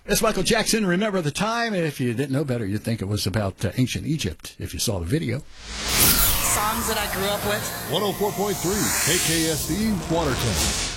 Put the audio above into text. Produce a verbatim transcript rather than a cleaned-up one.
It's Michael Jackson. Remember the time. If you didn't know better, you'd think it was about uh, ancient Egypt if you saw the video. Songs that I grew up with. one oh four point three K K S E Watertown.